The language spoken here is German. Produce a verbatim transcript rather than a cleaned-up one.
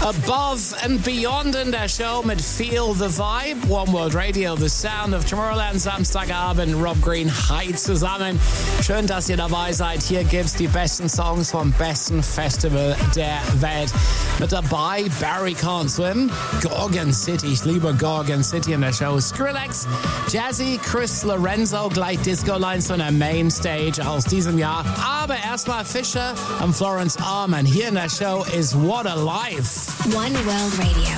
Above and Beyond in der Show mit Feel the Vibe. One World Radio, the sound of Tomorrowland, Samstagabend. Rob Green, hi zusammen. Schön, dass ihr dabei seid. Hier gibt's die besten Songs vom besten Festival der Welt. Mit dabei Barry Can't Swim, Gorgon City, ich liebe Gorgon City in der Show. Skrillex, Jazzy, Chris Lorenzo, gleich Disco Lines von der Mainstage aus diesem Jahr. Aber erstmal Fisher und Florence Arman. Hier in der Show ist What a Life. One World Radio.